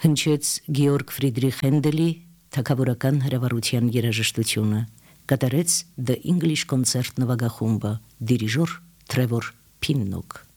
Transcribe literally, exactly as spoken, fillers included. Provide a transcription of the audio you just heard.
Հնչեց Գեորգ Ֆրիդրիխ Հենդելի թագավորական հրավառության երաժշտությունը, կատարեց The English Concert նվագախումբը, դիրիժոր Թրևոր Փիննոկ։